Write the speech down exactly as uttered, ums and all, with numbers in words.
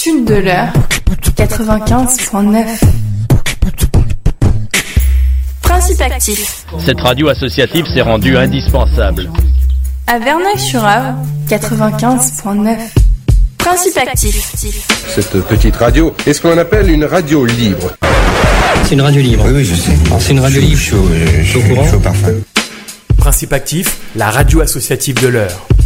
Sud de l'Eure, quatre-vingt-quinze virgule neuf. Principe actif. Cette radio associative s'est rendue indispensable. À Verneuil-sur-Avre, quatre-vingt-quinze virgule neuf. Principe actif. Cette petite radio est ce qu'on appelle une radio libre. C'est une radio libre. Oui, oui, je sais. C'est une radio libre. Chaud, chaud, chaud, chaud parfum. Principe actif, la radio associative de l'Eure.